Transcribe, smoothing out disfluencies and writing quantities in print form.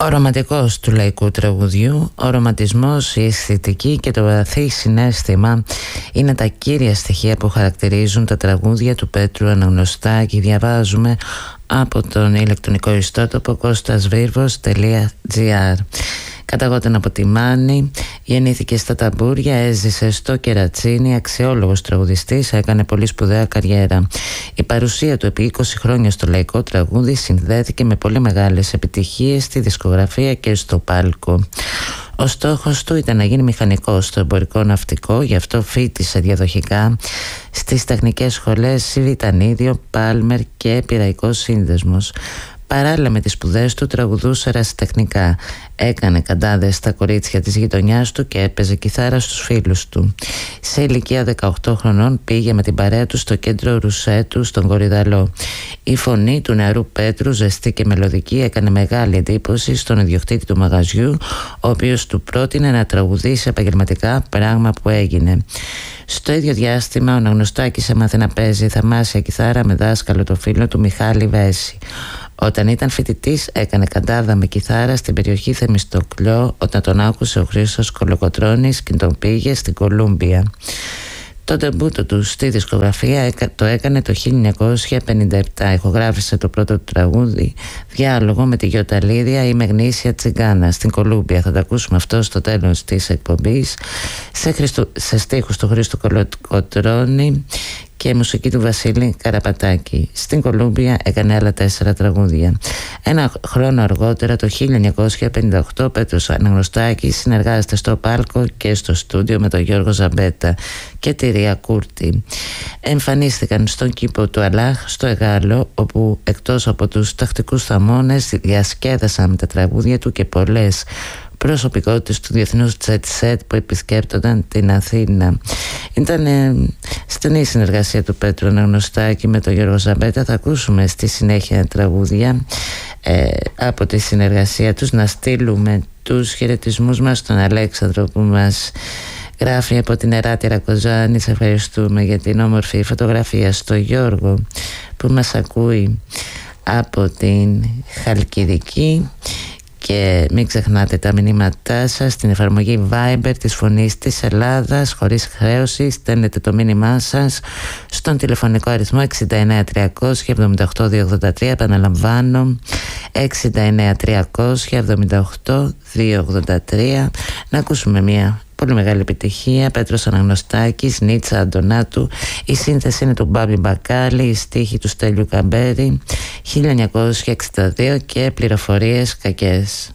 Ο ρομαντικός του λαϊκού τραγουδιού, ο ρομαντισμός, η αισθητική και το βαθύ συναίσθημα είναι τα κύρια στοιχεία που χαρακτηρίζουν τα τραγούδια του Πέτρου Αναγνωστάκη. Διαβάζουμε από τον ηλεκτρονικό ιστότοπο kostasvirvos.gr. Καταγόταν από τη Μάνη, γεννήθηκε στα Ταμπούρια, έζησε στο Κερατσίνι, αξιόλογος τραγουδιστής, έκανε πολύ σπουδαία καριέρα. Η παρουσία του επί 20 χρόνια στο λαϊκό τραγούδι συνδέθηκε με πολύ μεγάλες επιτυχίες στη δισκογραφία και στο πάλκο. Ο στόχος του ήταν να γίνει μηχανικός στο εμπορικό ναυτικό, γι' αυτό φοιτησε διαδοχικά στις τεχνικές σχολές Σιβιτανίδιο, Πάλμερ και Πειραϊκός Σύνδεσμος. Παράλληλα με τις σπουδές του τραγουδούσε ερασιτεχνικά. Έκανε καντάδες στα κορίτσια της γειτονιάς του και έπαιζε κιθάρα στους φίλους του. Σε ηλικία 18 χρονών πήγε με την παρέα του στο κέντρο Ρουσέτου στον Κορυδαλό. Η φωνή του νεαρού Πέτρου, ζεστή και μελωδική, έκανε μεγάλη εντύπωση στον ιδιοκτήτη του μαγαζιού, ο οποίος του πρότεινε να τραγουδήσει επαγγελματικά, πράγμα που έγινε. Στο ίδιο διάστημα ο Αναγνωστάκης έμαθε να παίζει θαυμάσια κιθάρα με δάσκαλο το φίλο του Μιχάλη Βέση. Όταν ήταν φοιτητής έκανε καντάδα με κιθάρα στην περιοχή Θεμιστοκλό, όταν τον άκουσε ο Χρήστος Κολοκοτρώνης και τον πήγε στην Κολούμπια. Το ντεμπούτο του στη δισκογραφία το έκανε το 1957. Ηχογράφησε το πρώτο του τραγούδι, διάλογο με τη Γιωταλίδια ή με γνήσια τσιγκάνα, στην Κολούμπια. Θα τα ακούσουμε αυτό στο τέλος της εκπομπής, σε στίχους του Χρήστου Κολοκοτρώνη και μουσική του Βασίλη Καραπατάκη. Στην Κολούμπια έκανε άλλα 4 τραγούδια. Ένα χρόνο αργότερα, το 1958, ο Πέτρος Αναγνωστάκης συνεργάζεται στο πάλκο και στο στούντιο με τον Γιώργο Ζαμπέτα και τη Ρία Κούρτη. Εμφανίστηκαν στον κήπο του Αλάχ στο Εγάλο, όπου εκτός από τους τακτικούς θαμώνες διασκέδασαν με τα τραγούδια του και πολλές προσωπικότητες του διεθνούς jet set που επισκέπτονταν την Αθήνα. Ήταν στενή συνεργασία του Πέτρου Αναγνωστάκη με τον Γιώργο Ζαμπέτα. Θα ακούσουμε στη συνέχεια τραγούδια από τη συνεργασία τους. Να στείλουμε τους χαιρετισμούς μας στον Αλέξανδρο που μας γράφει από την Εράτη Ρακοζάνη. Σε ευχαριστούμε για την όμορφη φωτογραφία. Στο Γιώργο που μας ακούει από την Χαλκιδική. Και μην ξεχνάτε τα μηνύματά σας στην εφαρμογή Viber της Φωνής της Ελλάδας, χωρίς χρέωση. Στέλνετε το μήνυμά σας στον τηλεφωνικό αριθμό 69300 επαναλαμβάνω 69300 Να ακούσουμε μια πολύ μεγάλη επιτυχία. Πέτρος Αναγνωστάκης, Νίτσα Αντωνάτου. Η σύνθεση είναι του Μπάμπη Μπακάλη, η στίχη του Στέλιου Καμπέρη, 1962 και πληροφορίες κακές.